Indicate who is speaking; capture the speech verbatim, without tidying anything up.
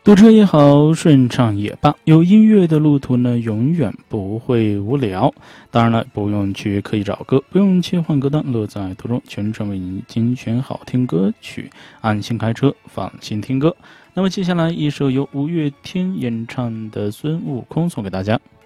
Speaker 1: 堵车也好，顺畅也罢，有音乐的路途呢，永远不会无聊。当然了，不用去刻意找歌，不用切换歌单，乐在途中，全程为您精选好听歌曲，安心开车，放心听歌。那么接下来一首由五月天演唱的《孙悟空》送给大家。